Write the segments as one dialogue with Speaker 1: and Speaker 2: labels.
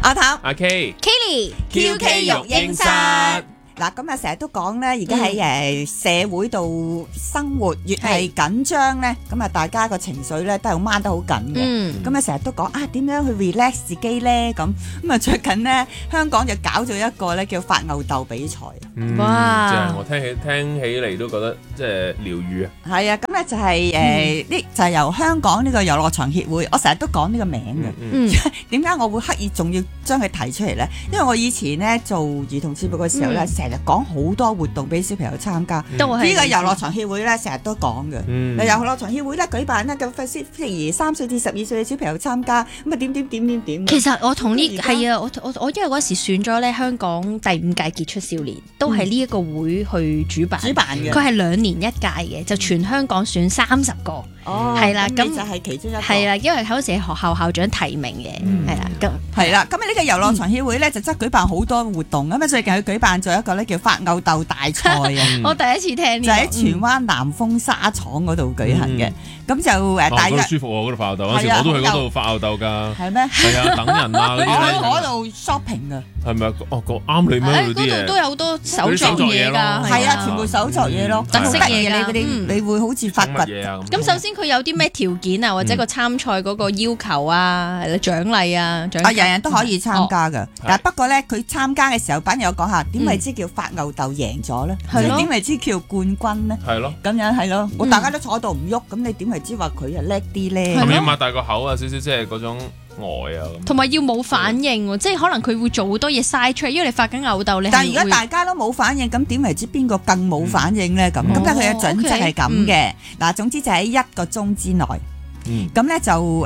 Speaker 1: 阿譚、
Speaker 2: 阿 K、Kelly、
Speaker 1: QK 育嬰室。嗱，咁啊，成日都講咧，而家喺社會度生活越係緊張咧，咁啊，大家個情緒咧都係掹得好緊嘅。咁啊，成日都講啊，點樣去 relax 自己咧？咁啊，最近咧，香港就搞咗一個咧叫發吽哣比賽。
Speaker 2: 哇！即係我聽起嚟都覺得即係療癒啊。
Speaker 1: 係啊，咁咧就係呢就係由香港呢個遊樂場協會，我成日都講呢個名嘅。點解我會刻意仲要將佢提出嚟咧？因為我以前咧做兒童節目嘅時候咧，成日講好多活動俾小朋友參加。呢個遊樂場協會咧成日都講嘅。遊樂場協會咧舉辦咧咁星期3歲至12歲嘅小朋友參加，咁啊點。
Speaker 3: 其實我同呢係啊，我因為嗰時選咗咧香港第5屆傑出少年，都係呢一個會去主辦嘅。佢係2年1屆嘅，就全香港選30個。係啦，咁就係其中一個。係啦，因為嗰時係學校校長提名嘅，係啦，咁
Speaker 1: 係啦。咁啊呢個遊樂場協會咧就即係舉辦好多活動，咁啊最近佢舉辦咗一個咧叫發吽哣大賽啊！
Speaker 3: 我第一次聽，
Speaker 1: 就喺荃灣南豐紗廠嗰度舉行嘅。咁就大約
Speaker 2: 舒服喎，嗰度發吽哣，嗰時我都去嗰度發吽哣㗎。
Speaker 1: 係咩？
Speaker 2: 係啊，等人啊嗰啲。
Speaker 1: 我去嗰度 shopping 啊。
Speaker 2: 係咪啊？啱你咩嗰啲嘢？
Speaker 3: 嗰度都有好多手作嘢㗎。
Speaker 1: 係啊，全部手作嘢咯，
Speaker 3: 特色嘢
Speaker 1: 你嗰啲你會好似發掘
Speaker 2: 嘢啊。
Speaker 3: 咁首先佢有啲咩條件啊，或者個參賽嗰個要求啊、獎勵啊，
Speaker 1: 人人都可以參加㗎。但不過咧，佢參加嘅時候，反而我講下點為之叫發吽哣贏咗咧？點為之叫冠軍咧？
Speaker 2: 係咯，
Speaker 1: 咁樣係咯。我大家都坐喺度唔喐，咁你點為之話佢啊叻啲咧？
Speaker 2: 咁你擘大個口啊，少少即係嗰種呆啊。
Speaker 3: 同埋要冇反應喎，即係可能佢會做好多嘢嘥出嚟，因為你發緊吽哣，你
Speaker 1: 但係如果大家都冇反應，咁點為之邊個更冇反應咧？咁但係佢嘅準則係咁嘅。嗱，總之就喺1個鐘之內。咁咧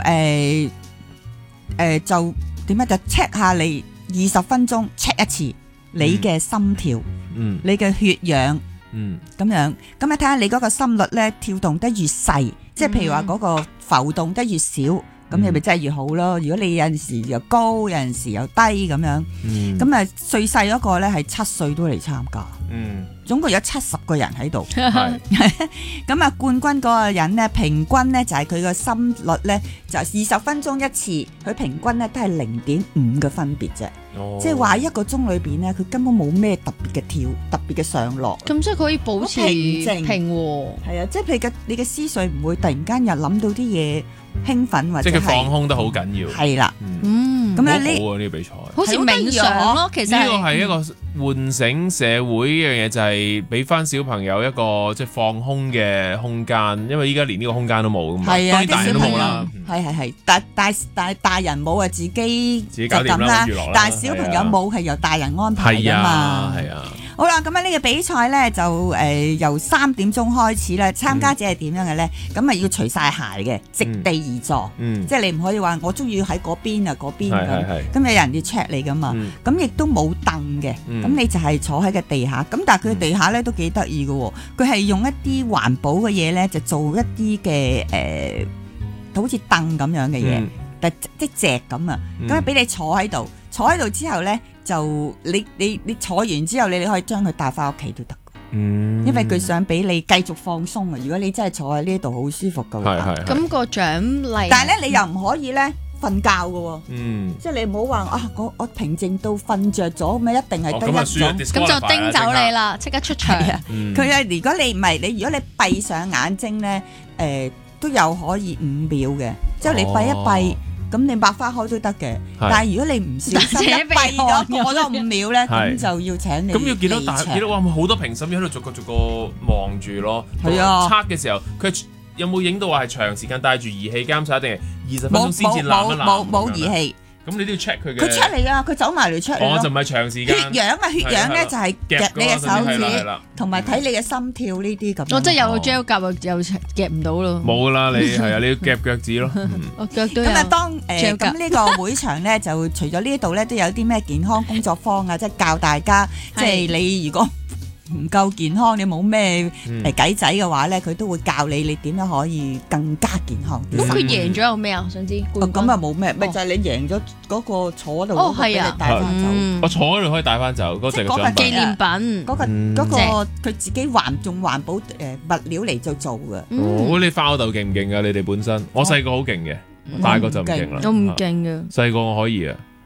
Speaker 1: 就點咧？就 check 下你20分鐘 check 一次你嘅心跳，你嘅血氧，咁樣。咁你睇下你嗰個心率咧跳動得越細，即係譬如話嗰個浮動得越少，咁你咪真係越好咯。如果你有陣時又高，有陣時又低咁樣，咁啊最細嗰個咧係7歲都嚟參加。總共有70個人喺度，咁啊冠軍嗰個人咧，平均咧就係佢個心率咧就20分鐘一次，佢平均咧都係0.5嘅分別啫。即係話1個鐘裏邊咧，佢根本冇咩特別嘅跳，特別嘅上落。
Speaker 3: 咁即係佢可以保持平和。
Speaker 1: 係啊，即係你嘅思緒唔會突然間又諗到啲嘢興奮或者
Speaker 2: 即係佢放空得好緊要。
Speaker 1: 係啦，咁咧
Speaker 2: 好啊呢個比賽，
Speaker 3: 好似冥想咯。其實
Speaker 2: 呢個係一個喚醒社會呢樣嘢，就係俾翻小朋友一個即係放空嘅空間，因為依家連呢個空間都冇噶嘛，當然大人都冇啦。
Speaker 1: 係，但大人冇啊，自己就
Speaker 2: 搞掂啦，
Speaker 1: 但係小朋友冇係由大人安排噶嘛。係啊。好啦，咁呢個比賽咧就由3點鐘開始咧，參加者係點樣嘅咧？咁啊要除晒鞋嘅，席地而坐，即係你唔可以話我中意喺嗰邊啊嗰邊咁有人要 check 你噶嘛。咁亦都冇凳嘅，咁你就係坐喺個地下。咁但係佢嘅地下咧都幾得意嘅喎，佢係用一啲環保嘅嘢咧，就做一啲嘅好似凳咁樣嘅嘢，但即席咁啊，咁俾你坐喺度，坐喺度之後咧。就你坐完之後，你可以將佢帶翻屋企都得，因為佢想俾你繼續放鬆啊！如果你真係坐喺呢度好舒服噶話，
Speaker 3: 咁個獎勵，
Speaker 1: 但係咧你又唔可以咧瞓覺噶，即係你唔好話啊我平靜到瞓着咗，咁一定係得一種，
Speaker 3: 咁就叮走你啦，即刻出場。
Speaker 1: 佢啊，如果你唔係如果你閉上眼睛咧，都有可以5秒嘅，即係你閉一閉。咁你擘花開都得嘅，但係如果你唔小心閉咗過咗5秒咧，咁就要請你。
Speaker 2: 咁要見到哇，好多評審喺度逐個望住咯。係啊，測嘅時候佢有冇影到話係長時間帶住儀器監察，定係20分鐘先至攬一攬？
Speaker 1: 冇儀器。
Speaker 2: 咁你都要 check 佢嘅。
Speaker 1: 佢 check 你啊，佢走埋嚟 check 你咯。
Speaker 2: 就唔係長時間。
Speaker 1: 血氧咧就係夾你嘅手指，同埋睇你嘅心跳呢啲咁。
Speaker 3: 我真係有 gel 夾又夾唔到咯。
Speaker 2: 冇啦，你係啊，你要夾腳趾咯。
Speaker 3: 我腳都有。
Speaker 1: 咁啊，咁呢個會場咧，就除咗呢度咧，都有啲咩健康工作坊啊，即係教大家，即係你如果唔夠健康，你冇咩計仔嘅話咧，佢都會教你點樣可以更加健康啲。
Speaker 3: 咁佢贏咗有咩啊？想知？
Speaker 1: 咁啊冇咩，咪就係你贏咗嗰個坐度嗰個俾你帶翻走。
Speaker 2: 我坐喺度可以帶翻走，嗰隻
Speaker 3: 紀念品。
Speaker 1: 嗰個佢自己用環保物料嚟做嘅。
Speaker 2: 你發吽哣勁唔勁啊？你哋本身，我細個好勁嘅，大個就唔勁啦。
Speaker 3: 我唔勁嘅。
Speaker 2: 細個我可以啊。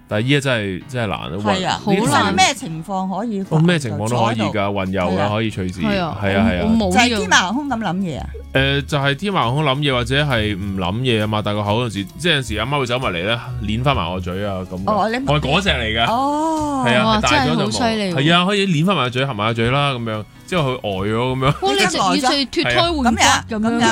Speaker 2: 但係依家真係難啊。
Speaker 1: 係啊，好難。咩情況可以？
Speaker 2: 咩情況都可以㗎，雲遊㗎，可以隨時。係啊。
Speaker 1: 就係天馬行空咁諗嘢啊！
Speaker 2: 就係天馬行空諗嘢，或者係唔諗嘢啊嘛。但個口嗰陣時，即係有陣時阿媽會走埋嚟咧，捏翻埋我嘴啊咁。我係嗰隻嚟㗎。
Speaker 1: 哦，
Speaker 2: 係啊，大咗就
Speaker 3: 好犀利。
Speaker 2: 係啊，可以捏翻埋個嘴，合埋個嘴啦咁樣，之後佢呆咗咁樣。
Speaker 3: 哇！你直接脫胎換骨咁樣。